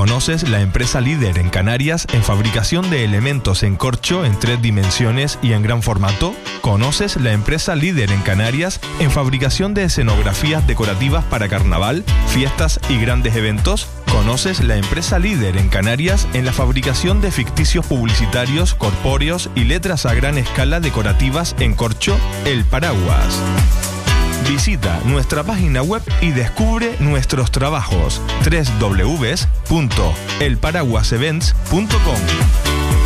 ¿Conoces la empresa líder en Canarias en fabricación de elementos en corcho en 3 dimensiones y en gran formato? ¿Conoces la empresa líder en Canarias en fabricación de escenografías decorativas para carnaval, fiestas y grandes eventos? ¿Conoces la empresa líder en Canarias en la fabricación de ficticios publicitarios, corpóreos y letras a gran escala decorativas en corcho? El Paraguas. Visita nuestra página web y descubre nuestros trabajos. www.elparaguasevents.com.